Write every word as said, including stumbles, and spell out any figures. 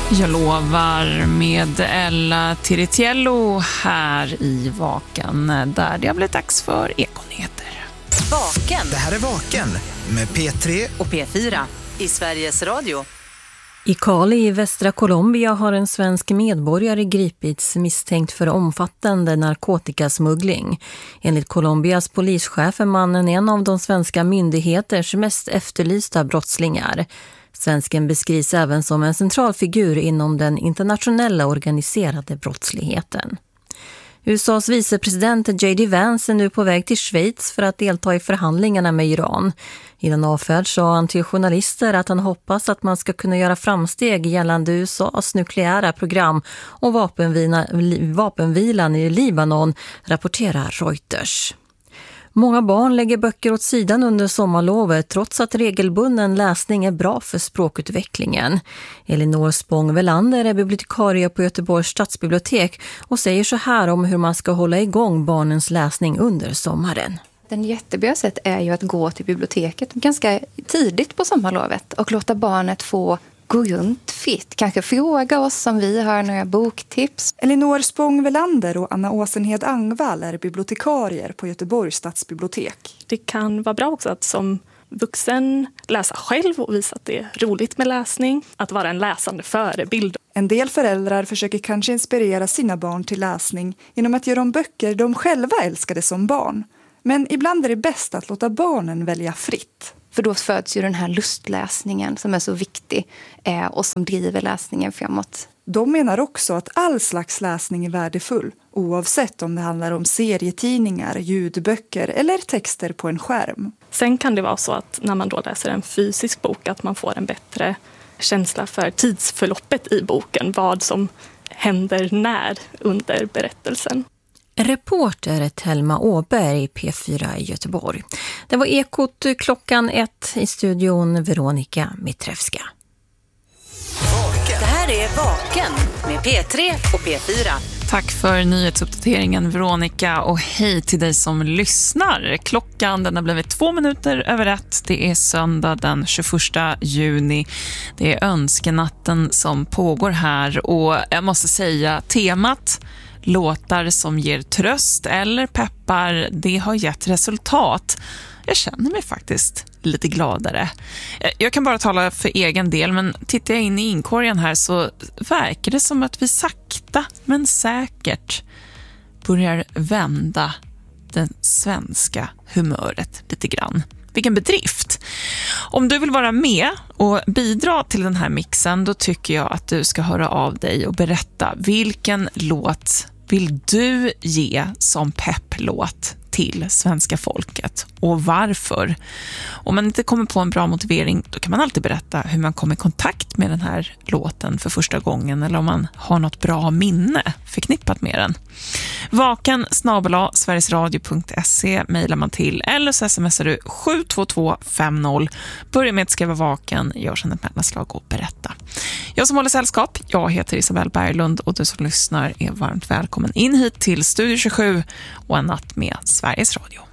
Jag lovar med Ella Tiritiello här i Vaken, där det har blivit dags för Ekonyheter. Vaken. Det här är Vaken med P tre och P fyra i Sveriges Radio. I Cali i västra Colombia har en svensk medborgare gripits misstänkt för omfattande narkotikasmuggling. Enligt Colombias polischef är mannen en av de svenska myndigheters mest efterlysta brottslingar. Svensken beskrivs även som en central figur inom den internationella organiserade brottsligheten. U S A:s vicepresident J D Vance är nu på väg till Schweiz för att delta i förhandlingarna med Iran. I den avfärd sa han till journalister att han hoppas att man ska kunna göra framsteg gällande U S A:s nukleära program och vapenvila, vapenvilan i Libanon, rapporterar Reuters. Många barn lägger böcker åt sidan under sommarlovet trots att regelbunden läsning är bra för språkutvecklingen. Elinor Spång-Velander är bibliotekarie på Göteborgs stadsbibliotek och säger så här om hur man ska hålla igång barnens läsning under sommaren. Den jättebra sätt är ju att gå till biblioteket ganska tidigt på sommarlovet och låta barnet få gå runt fritt. Kanske fråga oss om vi har några boktips. Elinor Spång-Velander och Anna Åsenhed Angvall är bibliotekarier på Göteborgs stadsbibliotek. Det kan vara bra också att som vuxen läsa själv och visa att det är roligt med läsning. Att vara en läsande förebild. En del föräldrar försöker kanske inspirera sina barn till läsning genom att göra om böcker de själva älskade som barn. Men ibland är det bäst att låta barnen välja fritt. För då föds ju den här lustläsningen som är så viktig eh, och som driver läsningen framåt. De menar också att all slags läsning är värdefull, oavsett om det handlar om serietidningar, ljudböcker eller texter på en skärm. Sen kan det vara så att när man då läser en fysisk bok att man får en bättre känsla för tidsförloppet i boken, vad som händer när under berättelsen. Reporter Thelma Åberg, P fyra i Göteborg. Det var Ekot klockan ett, i studion Veronica Mitrevska. Det här är Vaken med P tre och P fyra. Tack för nyhetsuppdateringen Veronica och hej till dig som lyssnar. Klockan den har blivit två minuter över ett. Det är söndag den tjugoförsta juni. Det är önskenatten som pågår här och jag måste säga temat låtar som ger tröst eller peppar, det har gett resultat. Jag känner mig faktiskt lite gladare. Jag kan bara tala för egen del, men tittar jag in i inkorgen här så verkar det som att vi sakta men säkert börjar vända det svenska humöret lite grann. Vilken bedrift! Om du vill vara med och bidra till den här mixen, då tycker jag att du ska höra av dig och berätta vilken låt vill du ge som pepplåt till svenska folket och varför. Om man inte kommer på en bra motivering, då kan man alltid berätta hur man kom i kontakt med den här låten för första gången eller om man har något bra minne förknippat med den. Vaken snabel-a sverigesradio punkt se mejlar man till eller så smsar du sju två två fem noll. Börja med att skriva vaken, gör sedan ett mellanslag och berätta. Jag som håller sällskap, jag heter Isabel Berglund och du som lyssnar är varmt välkommen in hit till Studio tjugosju och en natt med Sveriges Radio.